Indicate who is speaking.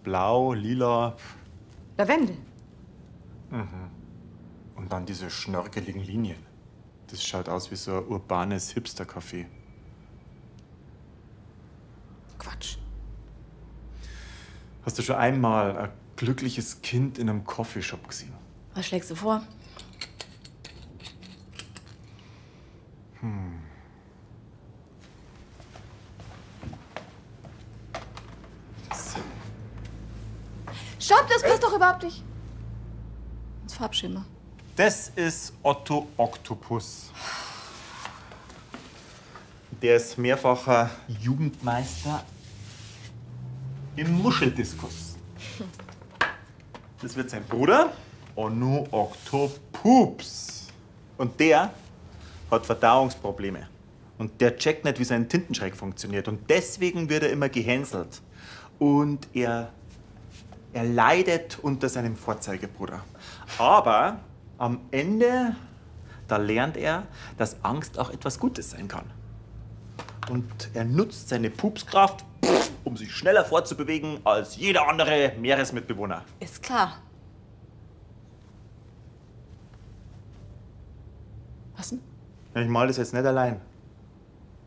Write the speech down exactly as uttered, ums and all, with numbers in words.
Speaker 1: blau, lila.
Speaker 2: Lavendel.
Speaker 1: Mhm. Und dann diese schnörkeligen Linien. Das schaut aus wie so ein urbanes Hipster-Café.
Speaker 2: Quatsch.
Speaker 1: Hast du schon einmal ein glückliches Kind in einem Coffeeshop gesehen?
Speaker 2: Was schlägst du vor?
Speaker 1: Hm.
Speaker 2: Stopp, das passt doch überhaupt nicht. Das Farbschema.
Speaker 1: Das ist Otto Oktopus. Der ist mehrfacher Jugendmeister im Muscheldiskus. Das wird sein Bruder, Onno Oktopups. Und der hat Verdauungsprobleme. Und der checkt nicht, wie sein Tintenschreck funktioniert. Und deswegen wird er immer gehänselt. Und er, er leidet unter seinem Vorzeigebruder. Aber am Ende, da lernt er, dass Angst auch etwas Gutes sein kann. Und er nutzt seine Pupskraft, um sich schneller fortzubewegen als jeder andere Meeresmitbewohner.
Speaker 2: Ist klar. Was denn?
Speaker 1: Ich mal das jetzt nicht allein.